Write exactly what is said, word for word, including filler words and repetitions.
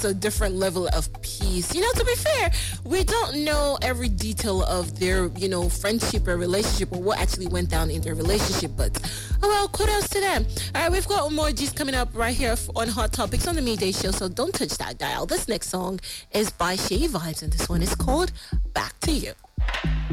just a different level of peace. You know, to be fair, we don't know every detail of their, you know, friendship or relationship or what actually went down in their relationship, but oh well, kudos to them. All right, we've got more G's coming up right here on Hot Topics on the Midday Show, so don't touch that dial. This next song is by Shay Vibes, and this one is called Back to You.